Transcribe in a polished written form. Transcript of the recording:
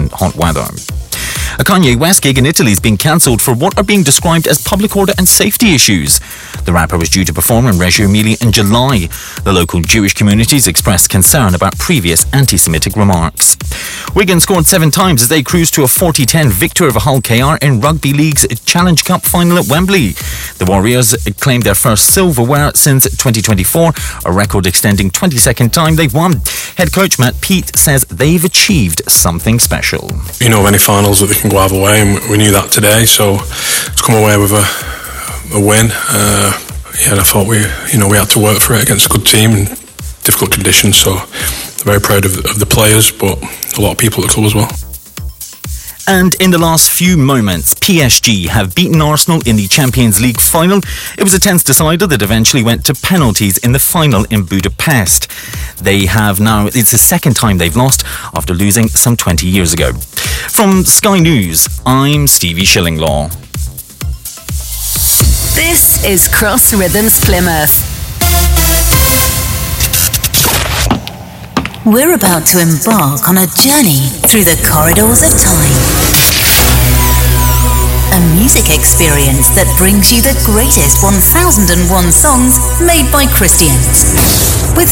recent hot weather. A Kanye West gig in Italy is being cancelled for what are being described as public order and safety issues. The rapper was due to perform in Reggio Emilia in July. The local Jewish communities expressed concern about previous anti-Semitic remarks. Wigan scored 7 times as they cruised to a 40-10 victory over Hull KR in Rugby League's Challenge Cup final at Wembley. The Warriors claimed their first silverware since 2024, a record extending 22nd time they've won. Head coach Matt Peat says they've achieved something special. You know, any finals that they can go either way, and we knew that today, so to come away with a win, and I thought we had to work for it against a good team in difficult conditions, so very proud of the players, but a lot of people at the club as well. And in the last few moments, PSG have beaten Arsenal in the Champions League final. It was a tense decider that eventually went to penalties in the final in Budapest. They have now, it's the second time they've lost after losing some 20 years ago. From Sky News, I'm Stevie Shillinglaw. This is Cross Rhythms Plymouth. We're about to embark on a journey through the corridors of time. A music experience that brings you the greatest 1001 songs made by Christians. With